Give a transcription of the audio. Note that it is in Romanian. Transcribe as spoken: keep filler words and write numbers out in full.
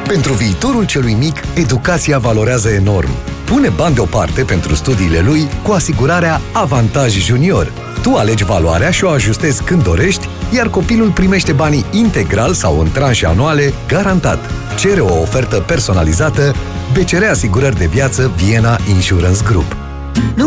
Pentru viitorul celui mic, educația valorează enorm. Pune bani deoparte pentru studiile lui cu asigurarea Avantaj Junior. Tu alegi valoarea și o ajustezi când dorești, iar copilul primește banii integral sau în tranșe anuale, garantat. Cere o ofertă personalizată B C R Asigurări de Viață Vienna Insurance Group.